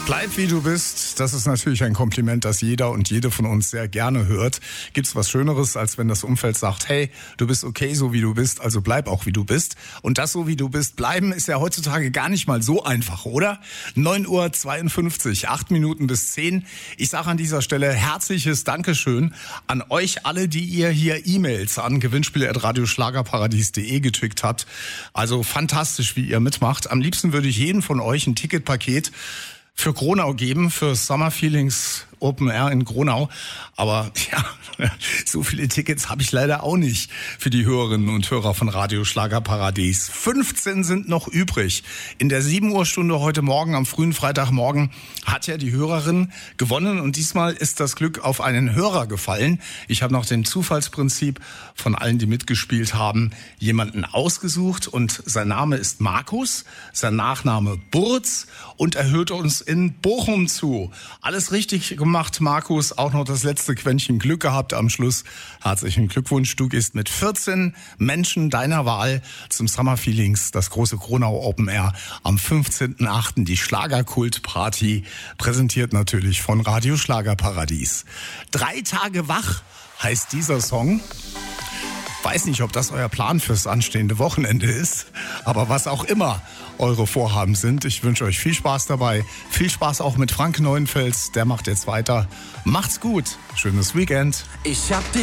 Bleib wie du bist, das ist natürlich ein Kompliment, das jeder und jede von uns sehr gerne hört. Gibt's was Schöneres, als wenn das Umfeld sagt, hey, du bist okay, so wie du bist, also bleib auch wie du bist. Und das so wie du bist bleiben ist ja heutzutage gar nicht mal so einfach, oder? 9:52 Uhr, 8 Minuten bis 10. Ich sage an dieser Stelle herzliches Dankeschön an euch alle, die ihr hier E-Mails an gewinnspiele@radioschlagerparadies.de geschickt habt. Also fantastisch, wie ihr mitmacht. Am liebsten würde ich jedem von euch ein Ticketpaket für Gronau geben, für Summer Feelings Open Air in Gronau. Aber ja, so viele Tickets habe ich leider auch nicht für die Hörerinnen und Hörer von Radio Schlagerparadies. 15 sind noch übrig. In der 7 Uhr Stunde heute Morgen, am frühen Freitagmorgen, hat ja die Hörerin gewonnen. Und diesmal ist das Glück auf einen Hörer gefallen. Ich habe nach dem Zufallsprinzip von allen, die mitgespielt haben, jemanden ausgesucht. Und sein Name ist Markus, sein Nachname Burz. Und er hört uns in Bochum zu. Alles richtig gemacht, Markus. Auch noch das letzte Quäntchen Glück gehabt am Schluss. Herzlichen Glückwunsch. Du gehst mit 14 Menschen deiner Wahl zum Summer Feelings, das große Gronau Open Air am 15.8. Die Schlagerkult-Party, präsentiert natürlich von Radio Schlagerparadies. 3 Tage wach heißt dieser Song. Weiß nicht, ob das euer Plan fürs anstehende Wochenende ist, aber was auch immer eure Vorhaben sind, ich wünsche euch viel Spaß dabei. Viel Spaß auch mit Frank Neuenfels, der macht jetzt weiter. Macht's gut, schönes Weekend. Ich hab